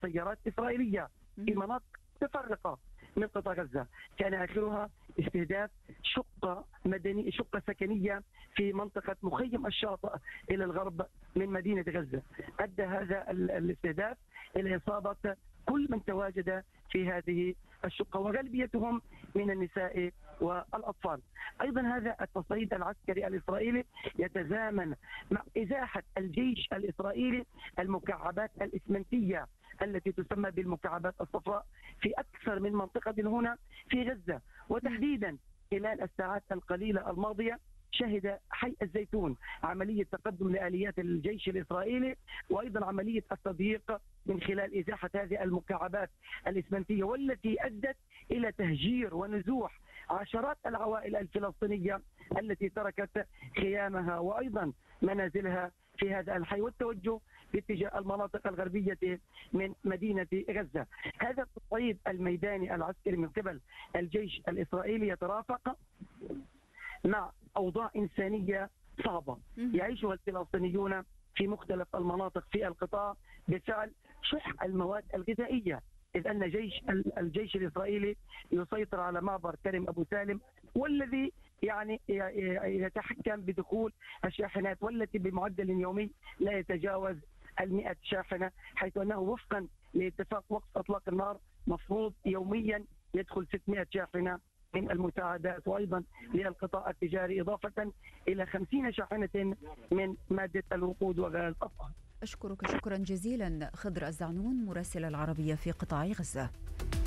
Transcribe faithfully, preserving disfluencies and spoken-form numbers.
سيارات إسرائيلية في مناطق متفرقة من قطاع غزة، كان آخرها استهداف شقة مدنية شقة سكنية في منطقة مخيم الشاطئ إلى الغرب من مدينة غزة. أدى هذا الاستهداف إلى إصابة كل من تواجد في هذه الشقة، وغالبيتهم من النساء والأطفال. أيضا هذا التصعيد العسكري الإسرائيلي يتزامن مع إزاحة الجيش الإسرائيلي المكعبات الإسمنتية التي تسمى بالمكعبات الصفراء في أكثر من منطقة هنا في غزة، وتحديدا خلال الساعات القليلة الماضية شهد حي الزيتون عملية تقدم لآليات الجيش الإسرائيلي، وأيضا عملية التضييق من خلال إزاحة هذه المكعبات الإسمنتية، والتي أدت إلى تهجير ونزوح عشرات العوائل الفلسطينية التي تركت خيامها وأيضا منازلها في هذا الحي، والتوجه باتجاه المناطق الغربية من مدينة غزة. هذا التصعيد الميداني العسكري من قبل الجيش الإسرائيلي يترافق مع أوضاع إنسانية صعبة يعيشها الفلسطينيون في مختلف المناطق في القطاع بفعل شح المواد الغذائية، إذ أن جيش الجيش الإسرائيلي يسيطر على معبر كرم أبو سالم، والذي يعني يتحكم بدخول الشاحنات والتي بمعدل يومي لا يتجاوز المئة شاحنة، حيث أنه وفقا لاتفاق وقف أطلاق النار مفروض يوميا يدخل ستمئة شاحنة من المساعدات وأيضا للقطاع التجاري، إضافة إلى خمسين شاحنة من مادة الوقود وغاز الطاقة. أشكرك شكرا جزيلا خضر الزعنون مراسل العربية في قطاع غزة.